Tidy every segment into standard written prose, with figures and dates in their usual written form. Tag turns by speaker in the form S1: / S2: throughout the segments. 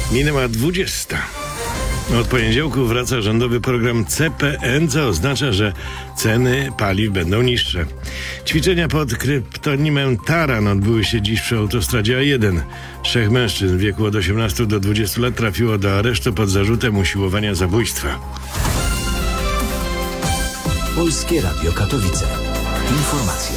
S1: Minęła 20. Od poniedziałku wraca rządowy program CPN, co oznacza, że ceny paliw będą niższe. Ćwiczenia pod kryptonimem Taran odbyły się dziś przy autostradzie A1. 3 mężczyzn w wieku od 18 do 20 lat trafiło do aresztu pod zarzutem usiłowania zabójstwa.
S2: Polskie Radio Katowice. Informacje.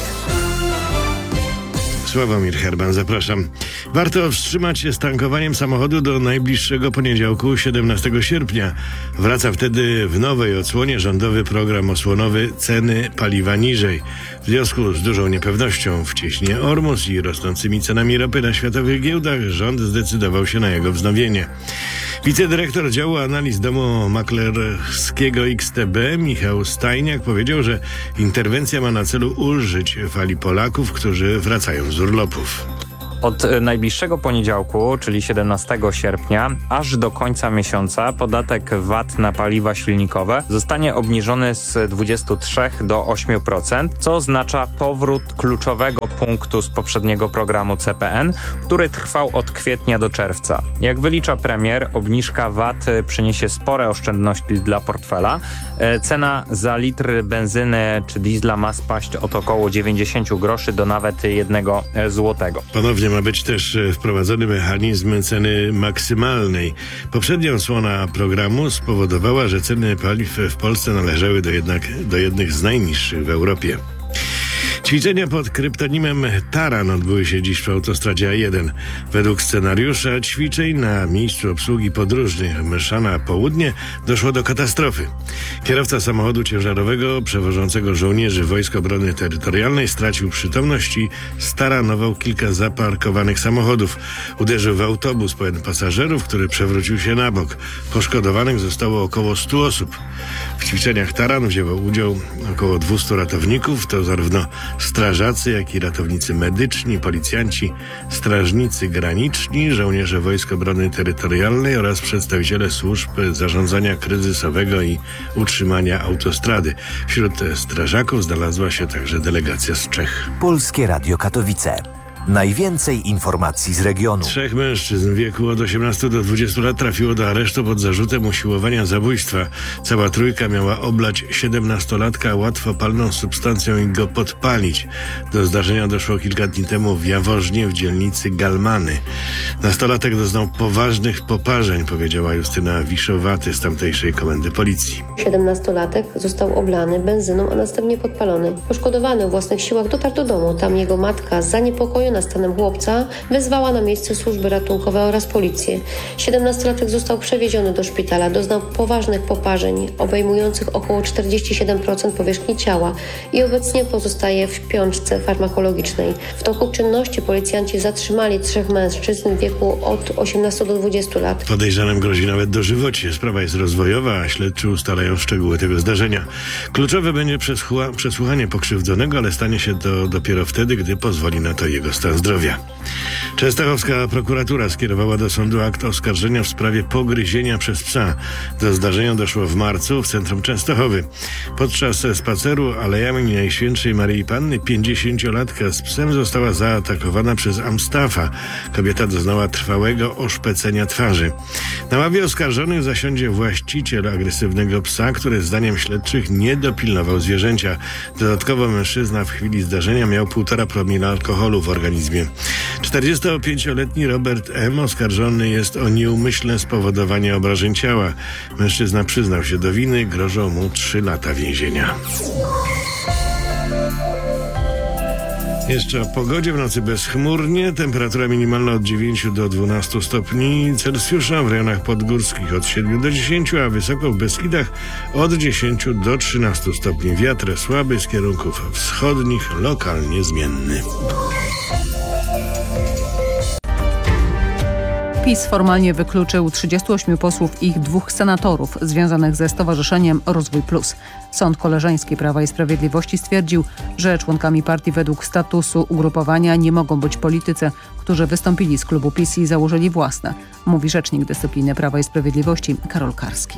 S1: Sławomir Herban, zapraszam. Warto wstrzymać się z tankowaniem samochodu do najbliższego poniedziałku, 17 sierpnia. Wraca wtedy w nowej odsłonie rządowy program osłonowy Ceny paliwa niżej. W związku z dużą niepewnością w cieśnie Ormus i rosnącymi cenami ropy na światowych giełdach rząd zdecydował się na jego wznowienie. Wicedyrektor działu analiz domu maklerskiego XTB Michał Stajniak powiedział, że interwencja ma na celu ulżyć fali Polaków, którzy wracają z urlopów.
S3: Od najbliższego poniedziałku, czyli 17 sierpnia, aż do końca miesiąca podatek VAT na paliwa silnikowe zostanie obniżony z 23 do 8%, co oznacza powrót kluczowego punktu z poprzedniego programu CPN, który trwał od kwietnia do czerwca. Jak wylicza premier, obniżka VAT przyniesie spore oszczędności dla portfela. Cena za litr benzyny czy diesla ma spaść od około 90 groszy do nawet 1 złotego.
S1: Ponownie ma być też wprowadzony mechanizm ceny maksymalnej. Poprzednia odsłona programu spowodowała, że ceny paliw w Polsce należały do jednych z najniższych w Europie. Ćwiczenia pod kryptonimem Taran odbyły się dziś przy autostradzie A1. Według scenariusza ćwiczeń na miejscu obsługi podróżnych Myszana Południe doszło do katastrofy. Kierowca samochodu ciężarowego przewożącego żołnierzy Wojsk Obrony Terytorialnej stracił przytomność i staranował kilka zaparkowanych samochodów. Uderzył w autobus pełen pasażerów, który przewrócił się na bok. Poszkodowanych zostało około 100 osób. W ćwiczeniach Taran wzięło udział około 200 ratowników, to zarówno strażacy, jak i ratownicy medyczni, policjanci, strażnicy graniczni, żołnierze Wojsk Obrony Terytorialnej oraz przedstawiciele służb zarządzania kryzysowego i utrzymania autostrady. Wśród strażaków znalazła się także delegacja z Czech.
S2: Polskie Radio Katowice. Najwięcej informacji z regionu.
S1: 3 mężczyzn w wieku od 18 do 20 lat trafiło do aresztu pod zarzutem usiłowania zabójstwa. Cała trójka miała oblać 17-latka łatwopalną substancją i go podpalić. Do zdarzenia doszło kilka dni temu w Jaworznie w dzielnicy Galmany. Nastolatek doznał poważnych poparzeń, powiedziała Justyna Wiszowaty z tamtejszej komendy policji.
S4: 17-latek został oblany benzyną, a następnie podpalony. Poszkodowany o własnych siłach dotarł do domu. Tam jego matka zaniepokojona stanem chłopca wezwała na miejsce służby ratunkowe oraz policję. 17-latek został przewieziony do szpitala. Doznał poważnych poparzeń obejmujących około 47% powierzchni ciała i obecnie pozostaje w piączce farmakologicznej. W toku czynności policjanci zatrzymali 3 mężczyzn w wieku od 18 do 20 lat.
S1: Podejrzanym grozi nawet dożywocie. Sprawa jest rozwojowa, a śledczy ustalają szczegóły tego zdarzenia. Kluczowe będzie przesłuchanie pokrzywdzonego, ale stanie się to dopiero wtedy, gdy pozwoli na to jego stan zdrowia. Częstochowska prokuratura skierowała do sądu akt oskarżenia w sprawie pogryzienia przez psa. Do zdarzenia doszło w marcu w centrum Częstochowy. Podczas spaceru alejami Najświętszej Maryi Panny 50-latka z psem została zaatakowana przez Amstafa. Kobieta doznała trwałego oszpecenia twarzy. Na ławie oskarżonych zasiądzie właściciel agresywnego psa, który zdaniem śledczych nie dopilnował zwierzęcia. Dodatkowo mężczyzna w chwili zdarzenia miał 1,5 promila alkoholu w organizmie. 45-letni Robert M. oskarżony jest o nieumyślne spowodowanie obrażeń ciała. Mężczyzna przyznał się do winy, grożą mu 3 lata więzienia. Jeszcze o pogodzie. W nocy bezchmurnie, temperatura minimalna od 9 do 12 stopni Celsjusza, w rejonach podgórskich od 7 do 10, a wysoko w Beskidach od 10 do 13 stopni. Wiatr słaby z kierunków wschodnich, lokalnie zmienny.
S5: PiS formalnie wykluczył 38 posłów i ich 2 senatorów związanych ze Stowarzyszeniem Rozwój Plus. Sąd Koleżeński Prawa i Sprawiedliwości stwierdził, że członkami partii według statusu ugrupowania nie mogą być politycy, którzy wystąpili z klubu PiS i założyli własne, mówi rzecznik dyscypliny Prawa i Sprawiedliwości Karol Karski.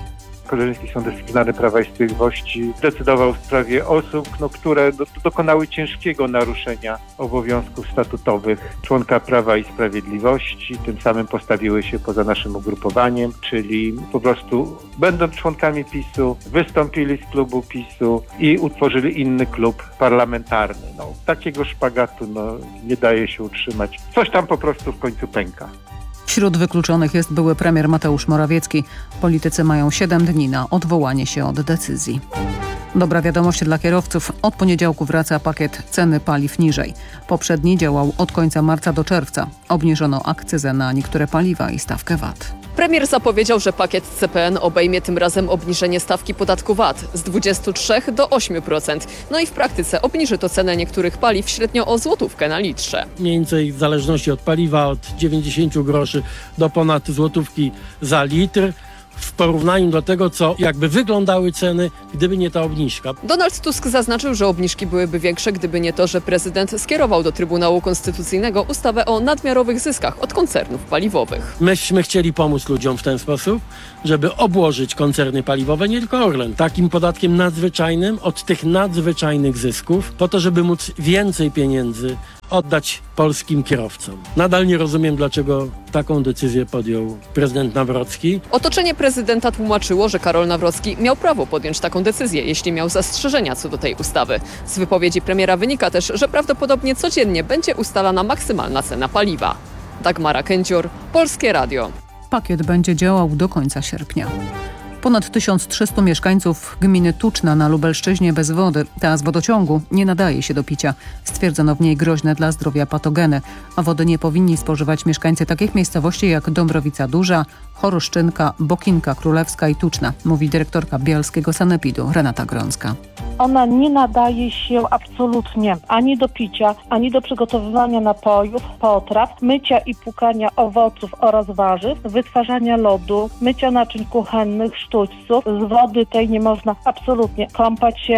S6: Koleżeński Sąd Dyscyplinarny Prawa i Sprawiedliwości decydował w sprawie osób, które dokonały ciężkiego naruszenia obowiązków statutowych członka Prawa i Sprawiedliwości, tym samym postawiły się poza naszym ugrupowaniem, czyli po prostu będąc członkami PiS-u, wystąpili z klubu PiS-u i utworzyli inny klub parlamentarny. Takiego szpagatu nie daje się utrzymać. Coś tam po prostu w końcu pęka.
S5: Wśród wykluczonych jest były premier Mateusz Morawiecki. Politycy mają 7 dni na odwołanie się od decyzji. Dobra wiadomość dla kierowców. Od poniedziałku wraca pakiet ceny paliw niżej. Poprzedni działał od końca marca do czerwca. Obniżono akcyzę na niektóre paliwa i stawkę VAT.
S7: Premier zapowiedział, że pakiet CPN obejmie tym razem obniżenie stawki podatku VAT z 23 do 8%. No i w praktyce obniży to cenę niektórych paliw średnio o złotówkę na litrze.
S8: Mniej więcej w zależności od paliwa od 90 groszy do ponad złotówki za litr. W porównaniu do tego, co jakby wyglądały ceny, gdyby nie ta obniżka.
S7: Donald Tusk zaznaczył, że obniżki byłyby większe, gdyby nie to, że prezydent skierował do Trybunału Konstytucyjnego ustawę o nadmiarowych zyskach od koncernów paliwowych.
S8: Myśmy chcieli pomóc ludziom w ten sposób, żeby obłożyć koncerny paliwowe, nie tylko Orlen, takim podatkiem nadzwyczajnym od tych nadzwyczajnych zysków, po to, żeby móc więcej pieniędzy oddać polskim kierowcom. Nadal nie rozumiem, dlaczego taką decyzję podjął prezydent Nawrocki.
S7: Otoczenie prezydenta tłumaczyło, że Karol Nawrocki miał prawo podjąć taką decyzję, jeśli miał zastrzeżenia co do tej ustawy. Z wypowiedzi premiera wynika też, że prawdopodobnie codziennie będzie ustalana maksymalna cena paliwa. Dagmara Kędzior, Polskie Radio.
S5: Pakiet będzie działał do końca sierpnia. Ponad 1300 mieszkańców gminy Tuczna na Lubelszczyźnie bez wody. Ta z wodociągu nie nadaje się do picia. Stwierdzono w niej groźne dla zdrowia patogeny. A wody nie powinni spożywać mieszkańcy takich miejscowości jak Dąbrowica Duża, Choroszczynka, Bokinka Królewska i Tuczna, mówi dyrektorka bielskiego sanepidu Renata Grącka.
S9: Ona nie nadaje się absolutnie ani do picia, ani do przygotowywania napojów, potraw, mycia i płukania owoców oraz warzyw, wytwarzania lodu, mycia naczyń kuchennych, sztućców. Z wody tej nie można absolutnie kąpać się.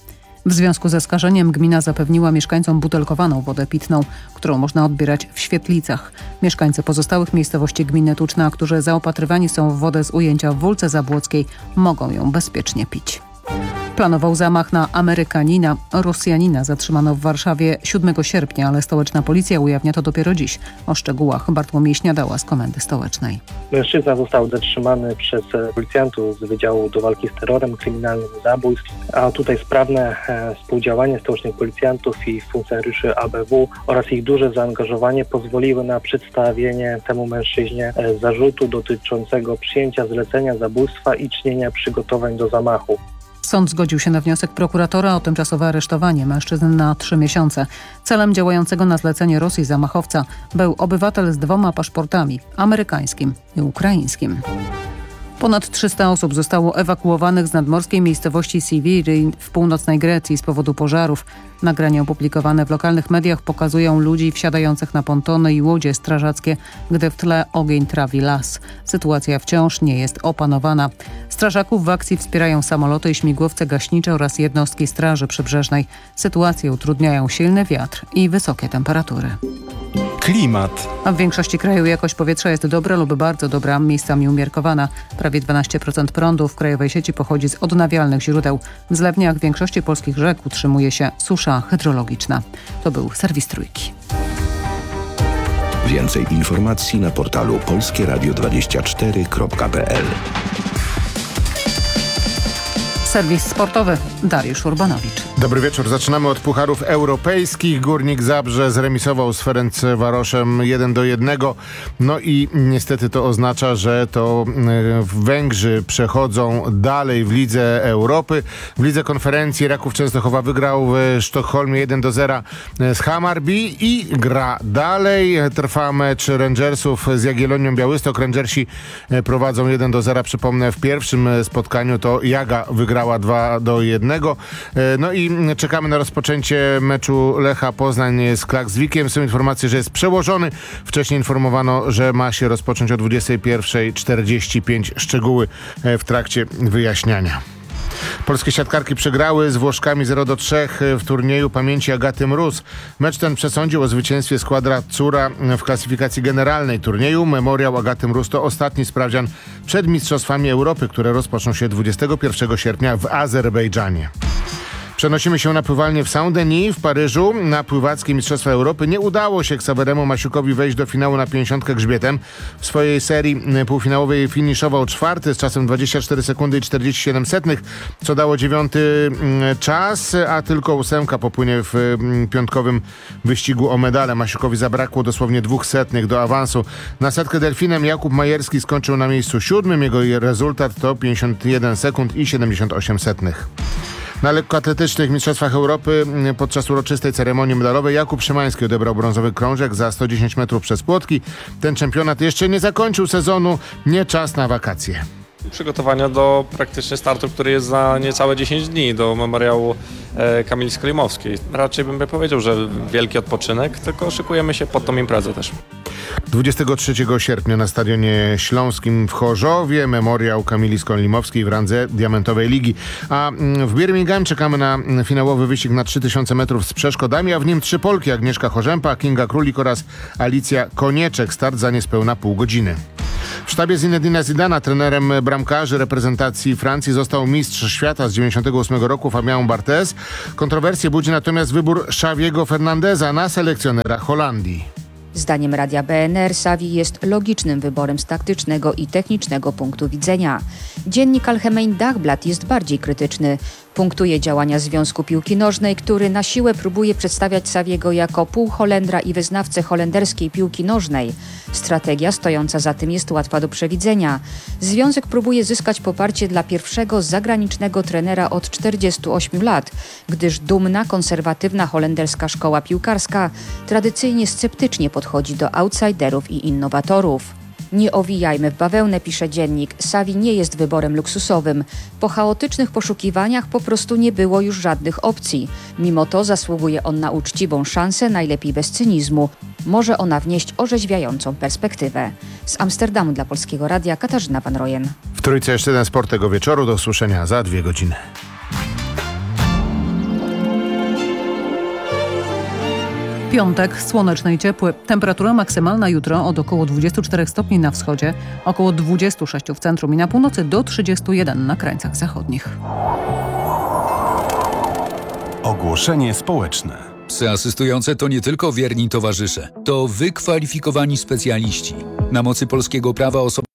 S5: W związku ze skażeniem gmina zapewniła mieszkańcom butelkowaną wodę pitną, którą można odbierać w świetlicach. Mieszkańcy pozostałych miejscowości gminy Tuczna, którzy zaopatrywani są w wodę z ujęcia w Wólce Zabłockiej, mogą ją bezpiecznie pić. Planował zamach na Amerykanina. Rosjanina zatrzymano w Warszawie 7 sierpnia, ale stołeczna policja ujawnia to dopiero dziś. O szczegółach Bartłomiej Śniadała z Komendy Stołecznej.
S10: Mężczyzna został zatrzymany przez policjantów z Wydziału do Walki z Terrorem, Kryminalnym Zabójstw, a tutaj sprawne współdziałanie stołecznych policjantów i funkcjonariuszy ABW oraz ich duże zaangażowanie pozwoliły na przedstawienie temu mężczyźnie zarzutu dotyczącego przyjęcia zlecenia zabójstwa i czynienia przygotowań do zamachu.
S5: Sąd zgodził się na wniosek prokuratora o tymczasowe aresztowanie mężczyzn na 3 miesiące. Celem działającego na zlecenie Rosji zamachowca był obywatel z 2 paszportami, amerykańskim i ukraińskim. Ponad 300 osób zostało ewakuowanych z nadmorskiej miejscowości Siviri w północnej Grecji z powodu pożarów. Nagrania opublikowane w lokalnych mediach pokazują ludzi wsiadających na pontony i łodzie strażackie, gdy w tle ogień trawi las. Sytuacja wciąż nie jest opanowana. Strażaków w akcji wspierają samoloty i śmigłowce gaśnicze oraz jednostki Straży Przybrzeżnej. Sytuację utrudniają silny wiatr i wysokie temperatury.
S11: Klimat.
S5: A w większości kraju jakość powietrza jest dobra lub bardzo dobra, miejscami umiarkowana. Prawie 12% prądu w krajowej sieci pochodzi z odnawialnych źródeł. W zlewniach większości polskich rzek utrzymuje się susza hydrologiczna. To był serwis Trójki.
S11: Więcej informacji na portalu polskieradio24.pl.
S5: Serwis sportowy. Dariusz Urbanowicz.
S12: Dobry wieczór. Zaczynamy od pucharów europejskich. Górnik Zabrze zremisował z Ferencvaroszem 1-1. No i niestety to oznacza, że to Węgrzy przechodzą dalej w Lidze Europy. W Lidze Konferencji Raków Częstochowa wygrał w Sztokholmie 1-0 z Hammarby i gra dalej. Trwa mecz Rangersów z Jagiellonią Białystok. Rangersi prowadzą 1-0. Przypomnę, w pierwszym spotkaniu to Jaga wygrała 2-1. No i czekamy na rozpoczęcie meczu Lecha Poznań z Klaksvikiem. Są informacje, że jest przełożony. Wcześniej informowano, że ma się rozpocząć o 21:45. Szczegóły w trakcie wyjaśniania. Polskie siatkarki przegrały z Włoszkami 0-3 w turnieju pamięci Agaty Mróz. Mecz ten przesądził o zwycięstwie Squadra Azzurra w klasyfikacji generalnej turnieju. Memoriał Agaty Mróz to ostatni sprawdzian przed Mistrzostwami Europy, które rozpoczną się 21 sierpnia w Azerbejdżanie. Przenosimy się na pływalnię w Saint-Denis w Paryżu. Na pływackie Mistrzostwa Europy nie udało się Ksaweremu Masiukowi wejść do finału na 50 grzbietem. W swojej serii półfinałowej finiszował 4. z czasem 24 sekundy i 47 setnych, co dało 9. czas, a tylko 8 popłynie w piątkowym wyścigu o medale. Masiukowi zabrakło dosłownie 2 setnych do awansu. Na setkę delfinem Jakub Majerski skończył na miejscu 7. Jego rezultat to 51 sekund i 78 setnych. Na lekkoatletycznych Mistrzostwach Europy podczas uroczystej ceremonii medalowej Jakub Szymański odebrał brązowy krążek za 110 metrów przez płotki. Ten czempionat jeszcze nie zakończył sezonu, nie czas na wakacje.
S13: Przygotowania do praktycznie startu, który jest za niecałe 10 dni, do memoriału Kamili Skolimowskiej. Raczej bym powiedział, że wielki odpoczynek, tylko szykujemy się pod tą imprezę też.
S12: 23 sierpnia na Stadionie Śląskim w Chorzowie memoriał Kamili Skolimowskiej w randze Diamentowej Ligi. A w Birmingham czekamy na finałowy wyścig na 3000 metrów z przeszkodami, a w nim 3 Polki: Agnieszka Chorzępa, Kinga Królik oraz Alicja Konieczek. Start za niespełna pół godziny. W sztabie Zinedina Zidana trenerem bramkarzy reprezentacji Francji został mistrz świata z 98 roku Fabien Barthez. Kontrowersje budzi natomiast wybór Xaviego Fernandeza na selekcjonera Holandii.
S14: Zdaniem Radia BNR Xavi jest logicznym wyborem z taktycznego i technicznego punktu widzenia. Dziennik Algemeen Dagblad jest bardziej krytyczny. Punktuje działania Związku Piłki Nożnej, który na siłę próbuje przedstawiać Xaviego jako półholendra i wyznawcę holenderskiej piłki nożnej. Strategia stojąca za tym jest łatwa do przewidzenia. Związek próbuje zyskać poparcie dla pierwszego zagranicznego trenera od 48 lat, gdyż dumna, konserwatywna holenderska szkoła piłkarska tradycyjnie sceptycznie podchodzi do outsiderów i innowatorów. Nie owijajmy w bawełnę, pisze dziennik. Xavi nie jest wyborem luksusowym. Po chaotycznych poszukiwaniach po prostu nie było już żadnych opcji. Mimo to zasługuje on na uczciwą szansę, najlepiej bez cynizmu. Może ona wnieść orzeźwiającą perspektywę. Z Amsterdamu dla Polskiego Radia Katarzyna Van Rojen.
S12: W Trójce jeszcze jeden sport tego wieczoru. Do usłyszenia za 2 godziny.
S5: Piątek, słoneczny i ciepły. Temperatura maksymalna jutro od około 24 stopni na wschodzie, około 26 w centrum i na północy, do 31 na krańcach zachodnich.
S11: Ogłoszenie społeczne.
S15: Psy asystujące to nie tylko wierni towarzysze, to wykwalifikowani specjaliści. Na mocy polskiego prawa osoby